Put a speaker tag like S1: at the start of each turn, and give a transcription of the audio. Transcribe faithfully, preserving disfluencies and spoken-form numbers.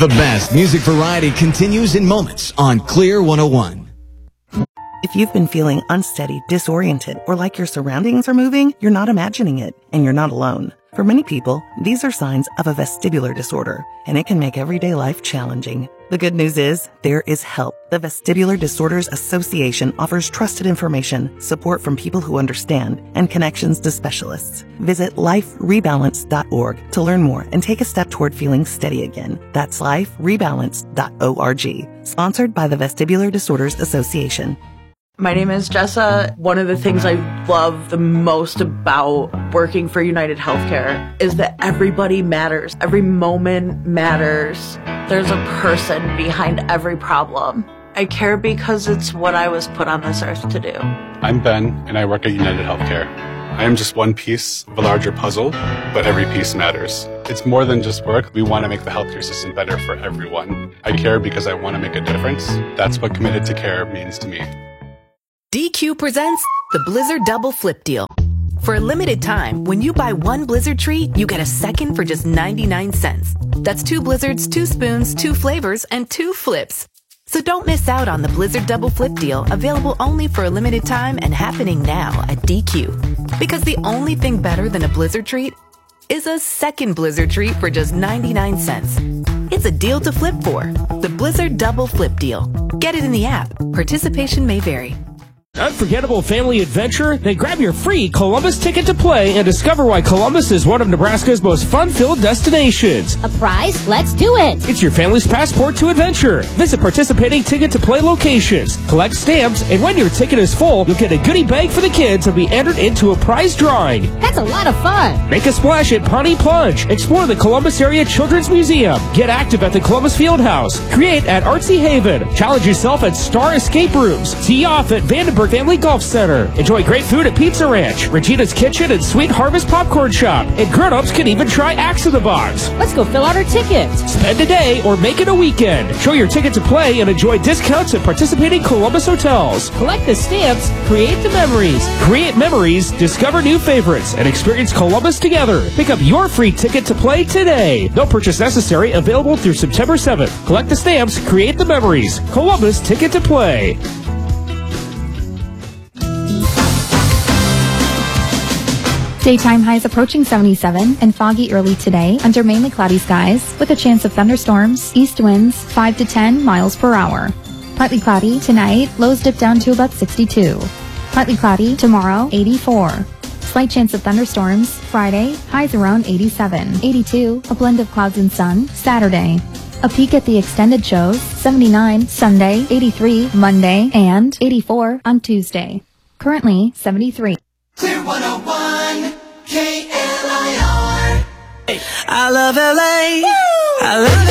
S1: The best music variety continues in moments on Clear one oh one.
S2: If you've been feeling unsteady, disoriented, or like your surroundings are moving, you're not imagining it, and you're not alone. For many people, these are signs of a vestibular disorder, and it can make everyday life challenging. The good news is, there is help. The Vestibular Disorders Association offers trusted information, support from people who understand, and connections to specialists. Visit life rebalance dot org to learn more and take a step toward feeling steady again. That's life rebalance dot org. Sponsored by the Vestibular Disorders Association.
S3: My name is Jessa. One of the things I love the most about working for United Healthcare is that everybody matters. Every moment matters. There's a person behind every problem. I care because it's what I was put on this earth to do.
S4: I'm Ben, and I work at United Healthcare. I am just one piece of a larger puzzle, but every piece matters. It's more than just work. We want to make the healthcare system better for everyone. I care because I want to make a difference. That's what committed to care means to me.
S5: D Q presents the Blizzard Double Flip Deal. For a limited time, when you buy one Blizzard treat, you get a second for just ninety-nine cents. That's two Blizzards, two spoons, two flavors, and two flips. So don't miss out on the Blizzard Double Flip Deal, available only for a limited time and happening now at D Q. Because the only thing better than a Blizzard treat is a second Blizzard treat for just ninety-nine cents. It's a deal to flip for. The Blizzard Double Flip Deal. Get it in the app. Participation may vary.
S6: Unforgettable family adventure? Then grab your free Columbus ticket to play and discover why Columbus is one of Nebraska's most fun-filled destinations.
S7: A prize? Let's do it!
S6: It's your family's passport to adventure. Visit participating ticket-to-play locations, collect stamps, and when your ticket is full, you'll get a goodie bag for the kids and be entered into a prize drawing.
S7: That's a lot of fun!
S6: Make a splash at Pawnee Plunge. Explore the Columbus Area Children's Museum. Get active at the Columbus Fieldhouse. Create at Artsy Haven. Challenge yourself at Star Escape Rooms. Tee off at Vandenberg Family Golf Center. Enjoy great food at Pizza Ranch, Regina's Kitchen, and Sweet Harvest Popcorn Shop. And grown-ups can even try Axe in the Box.
S7: Let's go fill out our tickets.
S6: Spend a day or make it a weekend. Show your ticket to play and enjoy discounts at participating Columbus hotels.
S7: Collect the stamps. Create the memories.
S6: Create memories, discover new favorites, and experience Columbus together. Pick up your free ticket to play today. No purchase necessary. Available through September seventh. Collect the stamps. Create the memories. Columbus Ticket to Play.
S8: Daytime highs approaching seventy-seven and foggy early today under mainly cloudy skies with a chance of thunderstorms, east winds five to ten miles per hour. Partly cloudy tonight, lows dip down to about sixty-two. Partly cloudy tomorrow, eighty-four. Slight chance of thunderstorms Friday, highs around eighty-seven. eighty-two, a blend of clouds and sun Saturday. A peek at the extended shows, seventy-nine Sunday, eighty-three Monday, and eighty-four on Tuesday. Currently, seventy-three.
S9: Clear one oh one, K L I R. I love L A. Woo! I love